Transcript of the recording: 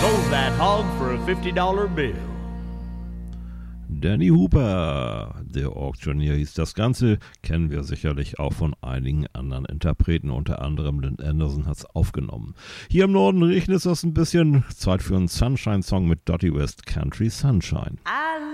Sold that hog for a $50 bill. Danny Hooper, der Auctioneer hieß das Ganze, kennen wir sicherlich auch von einigen anderen Interpreten, unter anderem Lynn Anderson hat es aufgenommen. Hier im Norden regnet es ein bisschen, Zeit für einen Sunshine-Song mit Dottie West, Country Sunshine. I